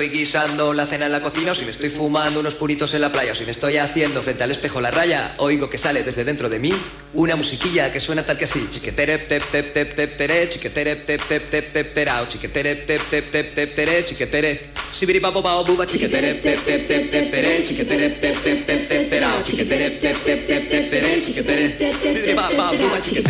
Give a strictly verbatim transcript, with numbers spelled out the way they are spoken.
estoy guisando la cena en la cocina, o si me estoy fumando unos puritos en la playa, o si me estoy haciendo frente al espejo la raya, oigo que sale desde dentro de mí una musiquilla que suena tal que así. Chiquetere tep tep tep tep tere, chiquetere tep tep tep tep terao, chiquetere tep tep tep tep tere, chiquetere sibiripapo pao buba, chiquetere tep tep tep tep tere, chiquetere tep tep tep tep terao, chiquetere tep tep tep tep tere, chiquetere sibiripapo buba, chiquetere